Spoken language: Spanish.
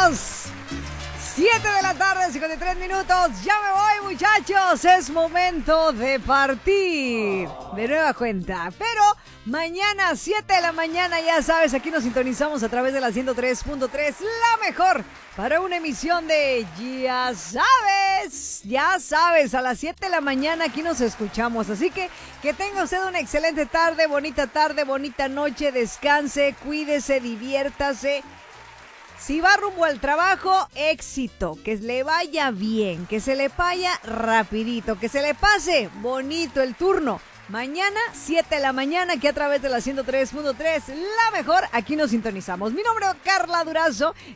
minutos. 7 de la tarde, 53 minutos. Ya me voy, muchachos. Es momento de partir. De nueva cuenta. Pero mañana, 7 de la mañana, ya sabes, aquí nos sintonizamos a través de la 103.3. La mejor para una emisión de Ya sabes. Ya sabes, a las 7 de la mañana aquí nos escuchamos. Así que tenga usted una excelente tarde, bonita noche. Descanse, cuídese, diviértase. Si va rumbo al trabajo, éxito, que le vaya bien, que se le vaya rapidito, que se le pase bonito el turno. Mañana, 7 de la mañana, aquí a través de la 103.3, la mejor, aquí nos sintonizamos. Mi nombre es Carla Durazo